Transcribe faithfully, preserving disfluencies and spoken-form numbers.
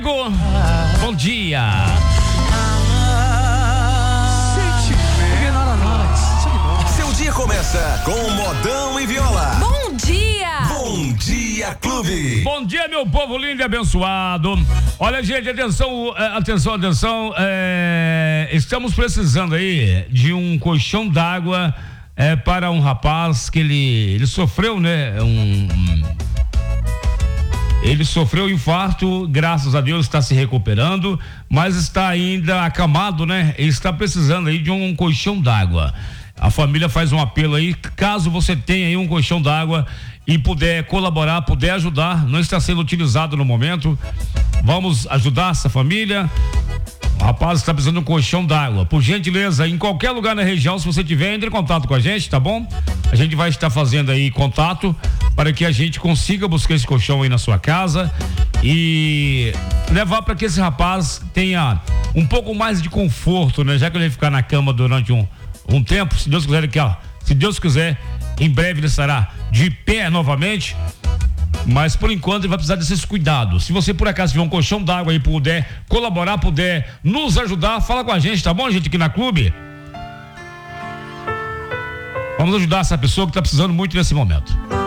amigo. Bom dia. Seu dia começa com Modão e Viola. Bom dia. Bom dia, Clube. Bom dia, meu povo lindo e abençoado. Olha, gente, atenção, atenção, atenção. É, estamos precisando aí de um colchão d'água é, para um rapaz que ele, ele sofreu, né? Um, ele sofreu um infarto, graças a Deus está se recuperando, mas está ainda acamado, né? Ele está precisando aí de um colchão d'água. A família faz um apelo aí, caso você tenha aí um colchão d'água e puder colaborar, puder ajudar, não está sendo utilizado no momento, vamos ajudar essa família. O rapaz está precisando de um colchão d'água, por gentileza, em qualquer lugar na região, se você tiver, entre em contato com a gente, tá bom? A gente vai estar fazendo aí contato para que a gente consiga buscar esse colchão aí na sua casa e levar para que esse rapaz tenha um pouco mais de conforto, né? Já que ele vai ficar na cama durante um um tempo, se Deus quiser, aqui, ó, se Deus quiser, em breve ele estará de pé novamente, mas por enquanto ele vai precisar desses cuidados. Se você por acaso tiver um colchão d'água e puder colaborar, puder nos ajudar, fala com a gente, tá bom, gente, aqui na Clube? Vamos ajudar essa pessoa que está precisando muito nesse momento.